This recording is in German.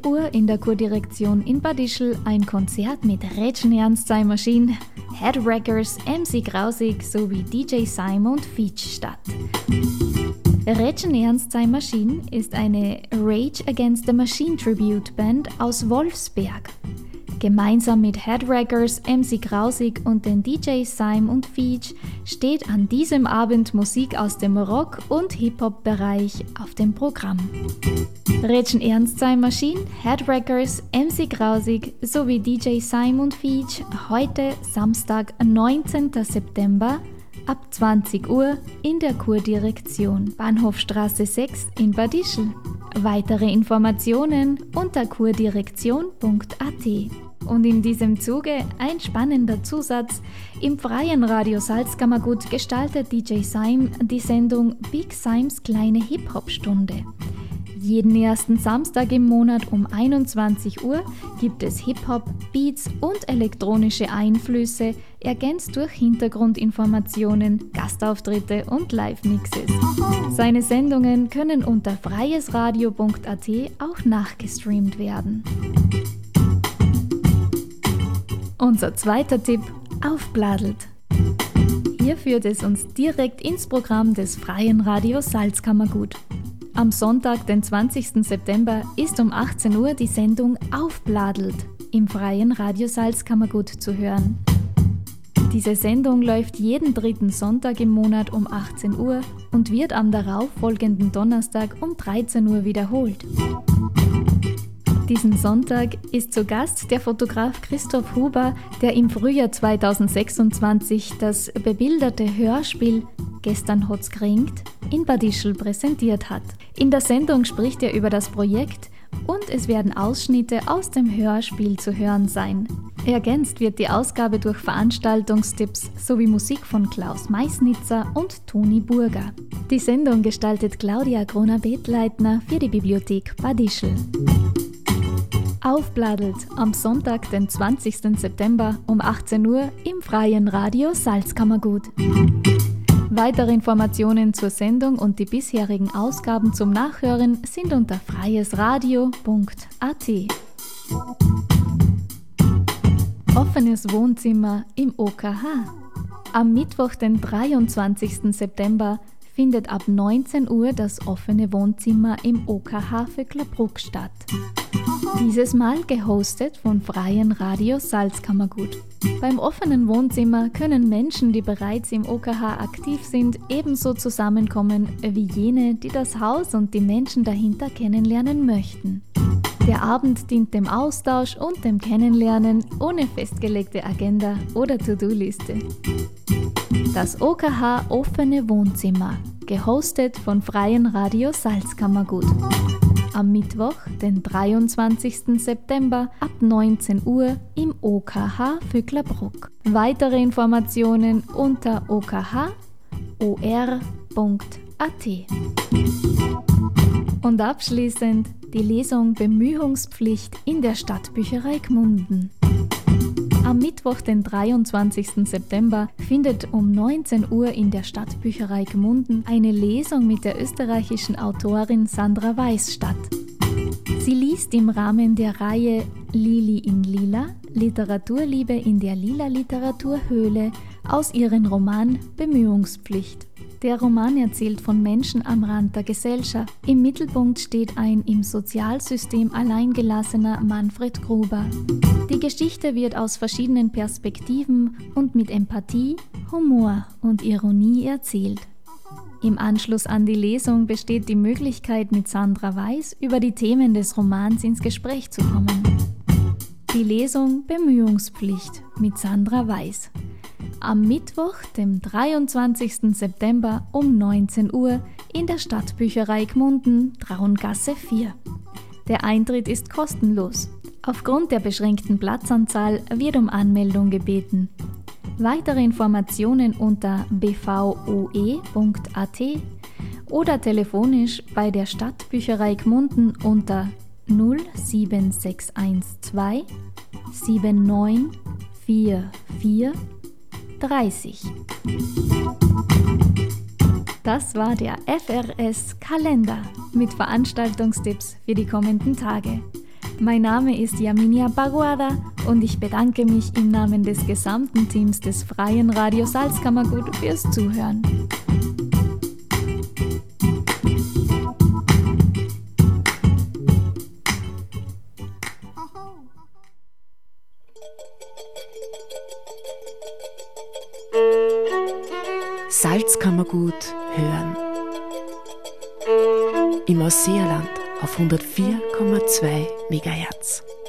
Uhr in der Kurdirektion in Bad Ischl ein Konzert mit Rätschen Ernst Sei Maschine, Headwreckers, MC Grausig sowie DJ Simon und Feach statt. Rätschen Ernst Sei Maschine ist eine Rage Against the Machine Tribute Band aus Wolfsberg. Gemeinsam mit Headwreckers, MC Grausig und den DJs Simon und Feach steht an diesem Abend Musik aus dem Rock- und Hip-Hop-Bereich auf dem Programm. Rätschen Ernst Sei Maschine, Headwreckers, MC Grausig sowie DJ Simon und Feach heute Samstag, 19. September ab 20 Uhr in der Kurdirektion Bahnhofstraße 6 in Bad Ischl. Weitere Informationen unter kurdirektion.at. Und in diesem Zuge ein spannender Zusatz: Im freien Radio Salzkammergut gestaltet DJ Sime die Sendung Big Simes kleine Hip-Hop-Stunde. Jeden ersten Samstag im Monat um 21 Uhr gibt es Hip-Hop, Beats und elektronische Einflüsse, ergänzt durch Hintergrundinformationen, Gastauftritte und Live-Mixes. Seine Sendungen können unter freiesradio.at auch nachgestreamt werden. Unser zweiter Tipp: Aufbladelt. Hier führt es uns direkt ins Programm des freien Radios Salzkammergut. Am Sonntag, den 20. September, ist um 18 Uhr die Sendung Aufbladelt im freien Radio Salzkammergut zu hören. Diese Sendung läuft jeden dritten Sonntag im Monat um 18 Uhr und wird am darauffolgenden Donnerstag um 13 Uhr wiederholt. Diesen Sonntag ist zu Gast der Fotograf Christoph Huber, der im Frühjahr 2026 das bebilderte Hörspiel Gestern hat's geregnet in Bad Ischl präsentiert hat. In der Sendung spricht er über das Projekt und es werden Ausschnitte aus dem Hörspiel zu hören sein. Ergänzt wird die Ausgabe durch Veranstaltungstipps sowie Musik von Klaus Maisnitzer und Toni Burger. Die Sendung gestaltet Claudia Kroner-Bethleitner für die Bibliothek Bad Ischl. Aufbladelt am Sonntag, den 20. September um 18 Uhr im freien Radio Salzkammergut. Weitere Informationen zur Sendung und die bisherigen Ausgaben zum Nachhören sind unter freiesradio.at. Offenes Wohnzimmer im OKH. Am Mittwoch, den 23. September, findet ab 19 Uhr das offene Wohnzimmer im OKH Vöcklerbruck statt. Dieses Mal gehostet von freien Radio Salzkammergut. Beim offenen Wohnzimmer können Menschen, die bereits im OKH aktiv sind, ebenso zusammenkommen wie jene, die das Haus und die Menschen dahinter kennenlernen möchten. Der Abend dient dem Austausch und dem Kennenlernen ohne festgelegte Agenda oder To-Do-Liste. Das OKH Offene Wohnzimmer, gehostet von freien Radio Salzkammergut. Am Mittwoch, den 23. September ab 19 Uhr im OKH Vöcklerbruck. Weitere Informationen unter okh.or.at. Und abschließend die Lesung Bemühungspflicht in der Stadtbücherei Gmunden. Am Mittwoch, den 23. September, findet um 19 Uhr in der Stadtbücherei Gmunden eine Lesung mit der österreichischen Autorin Sandra Weiß statt. Sie liest im Rahmen der Reihe Lili in Lila, Literaturliebe in der Lila Literaturhöhle aus ihrem Roman Bemühungspflicht. Der Roman erzählt von Menschen am Rand der Gesellschaft. Im Mittelpunkt steht ein im Sozialsystem alleingelassener Manfred Gruber. Die Geschichte wird aus verschiedenen Perspektiven und mit Empathie, Humor und Ironie erzählt. Im Anschluss an die Lesung besteht die Möglichkeit, mit Sandra Weiß über die Themen des Romans ins Gespräch zu kommen. Die Lesung Bemühungspflicht mit Sandra Weiß. Am Mittwoch, dem 23. September um 19 Uhr in der Stadtbücherei Gmunden, Traungasse 4. Der Eintritt ist kostenlos. Aufgrund der beschränkten Platzanzahl wird um Anmeldung gebeten. Weitere Informationen unter bvoe.at oder telefonisch bei der Stadtbücherei Gmunden unter 07612 7944 30. Das war der FRS Kalender mit Veranstaltungstipps für die kommenden Tage. Mein Name ist Yaminia Baguada und ich bedanke mich im Namen des gesamten Teams des Freien Radio Salzkammergut fürs Zuhören. Salzkammergut hören. Im Ausseerland auf 104,2 MHz.